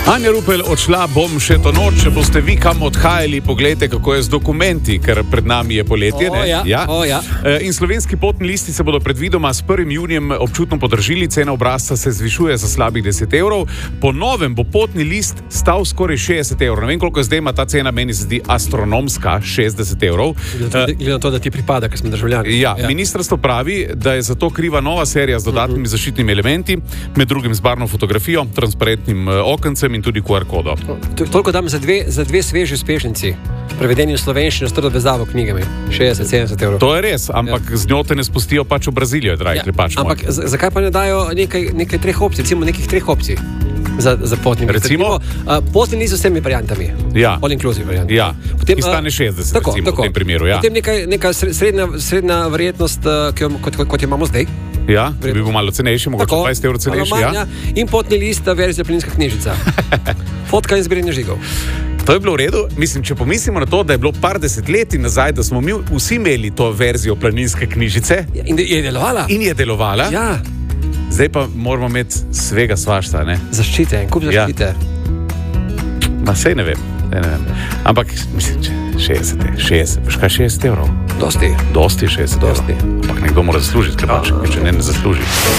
Anja Rupel odšla, bom še to noč, če boste vi kam odhajali, poglejte, kako je z dokumenti, ker pred nami je poletje. In slovenski potni listi se bodo predvidoma s 1. junijem občutno podražili, cena obrazca se zvišuje za slabih 10 evrov. Po novem bo potni list stal skoraj 60 evrov. Ne vem, koliko zdaj ima ta cena, meni se zdi astronomska, 60 evrov. Glede na to, da ti pripada, ker smo državljani. Ministrstvo pravi, da je za to kriva nova serija z dodatnimi zaščitnimi elementi, med drugim z barvno fotografijo, transparentnim okencem in tudi QR kodo. Toliko dam za dve sveži uspešnici, prevedeni v slovenščino s trdo vezavo knjigami. 60-70 evrov. To je res, ampak z njo te ne spustijo pač v Brazilijo, dragi klepač moj. Ampak zakaj pa ne dajo nekaj treh opcij, recimo nekih treh opcij za potni list? Recimo? Potni list z vsemi variantami. All inclusive variantami. Potem, ki stane 60, tako, recimo, v tem primeru. Potem neka srednja verjetnost, kot jo imamo zdaj. Bi bil malo cenejši, mogoče 20 evrov cenejši. In potni list, verzija planinska knjižica. Fotka in zbiranje žigov. To je bilo v redu. Mislim, če pomislimo na to, da je bilo par desetletij nazaj, da smo mi vsi imeli to verzijo planinske knjižice. In je delovala. Ja. Zdaj pa moramo imeti svega svašta, ne? Zaščite, en kup zaščite. Ma sej ne vem. Ampak, mislim, 60, veš kaj 60 evrov? Dosti 60 evrov. Ampak nekdo mora zaslužiti, ker pač, če ne zasluži.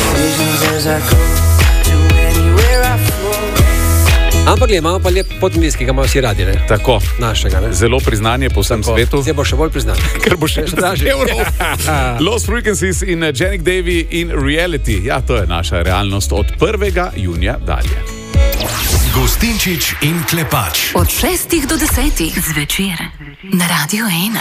Ampak imamo pa lep potni list, ki ga imajo vsi radi, ne? Tako. Našega, ne? Zelo priznanje po vsem svetu. Zdaj bo še bolj priznanje. Ker bo še 60 evrov. Lost Frequencies in Janik Davy in Reality. Ja, to je naša realnost od 1. junija dalje. Gostinčič in Klepač. Od 6 do 10 zvečer na Radio 1.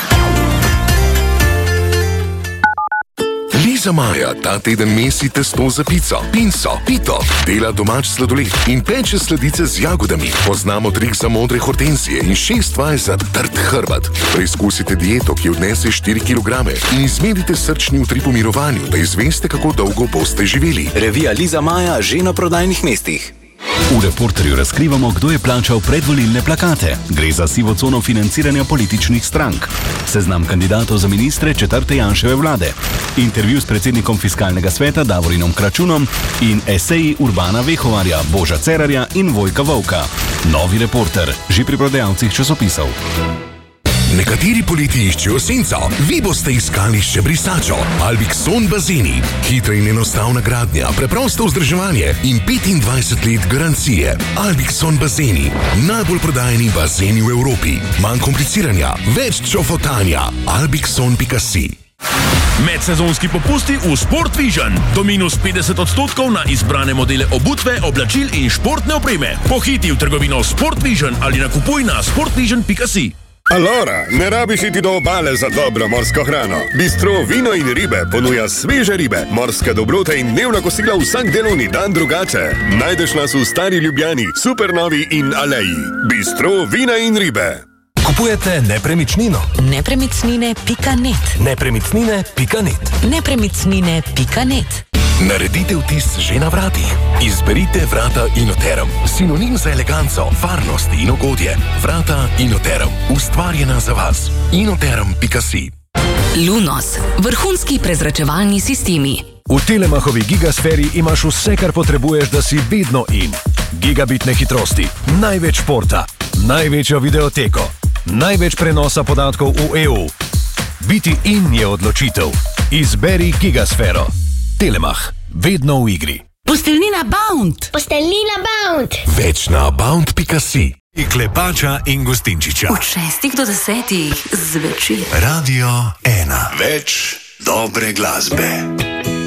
Liza Maja ta teden mesi testo za pico, pinco, pito, dela domač sladoled in peče sladice z jagodami. Poznamo trik za modre hortenzije in 6 vaj za trd hrbet. Preizkusite dieto, ki odnese 4 kg in izmerite srčni utrip v mirovanju, da izveste, kako dolgo boste živeli. Revija Liza Maja že na prodajnih mestih. V Reporterju razkrivamo, kdo je plačal predvolilne plakate. Gre za sivo cono financiranja političnih strank. Seznam kandidatov za ministre 4. Janševe vlade. Intervju s predsednikom Fiskalnega sveta Davorinom Kračunom in eseji Urbana Vehovarja, Boža Cerarja in Vojka Volka. Novi Reporter, že pri prodajalcih časopisov. Nekateri poleti iščejo senco, vi boste iskali še brisačo. Albixon bazeni. Hitra in enostavna gradnja, preprosto vzdrževanje in 25 let garancije. Albixon bazeni. Najbolj prodajeni bazeni v Evropi. Manj kompliciranja, več čofotanja. Albixon.si. Medsezonski popusti v Sport Vision. Do minus 50% na izbrane modele obutve, oblačil in športne opreme. Pohiti v trgovino Sport Vision ali nakupuj na sportvision.si. Alora, ne rabiš iti do obale za dobro morsko hrano. Bistro Vino in ribe ponuja sveže ribe, morske dobrote in dnevna kosila vsak delovni dan drugače. Najdeš nas v Stari Ljubljani, Supernovi in Aleji. Bistro Vina in ribe. Kupujete nepremičnino? Nepremičnine.net. Nepremičnine.net. Nepremičnine.net. Naredite vtis že na vratih. Izberite vrata Inoterum. Sinonim za eleganco, varnost in ugodje. Vrata Inoterum. Ustvarjena za vas. Inoterum.si. Lunos. Vrhunski prezračevalni sistemi. V Telemachovi gigasferi imaš vse, kar potrebuješ, da si vedno in. Gigabitne hitrosti, največ športa, največjo videoteko, največ prenosa podatkov v EU. Biti in je odločitev. Izberi gigasfero. Telemach. Vedno v igri. Posteljnina Bound. Več na bound.si. Klepača in Gostinčiča. Od 6 do 10 zvečer. Radio 1. Več dobre glasbe.